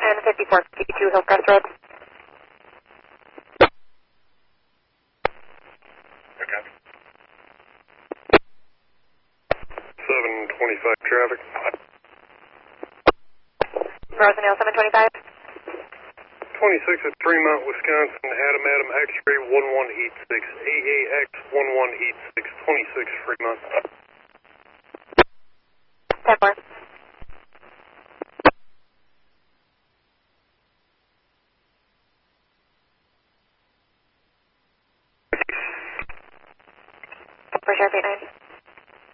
and 5452 Hillcrest Road. Okay. 725 traffic. Rosendale 725. 26 at Fremont, Wisconsin, Adam X-ray 1186, AAX 1186, 26 Fremont. 10-4. For Sheriff 89.